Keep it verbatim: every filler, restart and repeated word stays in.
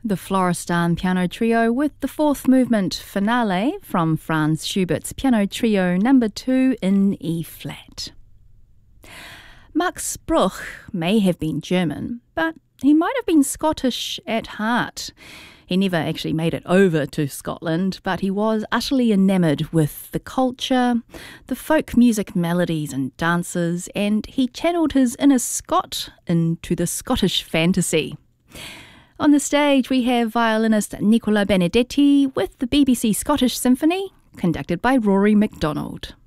The Florestan Piano Trio with the fourth movement finale from Franz Schubert's Piano Trio number two in E-flat. Max Bruch may have been German, but he might have been Scottish at heart. He never actually made it over to Scotland, but he was utterly enamoured with the culture, the folk music melodies and dances, and he channeled his inner Scot into the Scottish fantasy. On the stage we have violinist Nicola Benedetti with the B B C Scottish Symphony, conducted by Rory MacDonald.